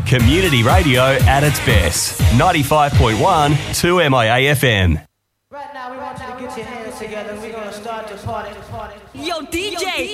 Community radio at its best. 95.1 2MIA FM. Right now we want you to get your hands together and we're going to start the party. Yo, DJ,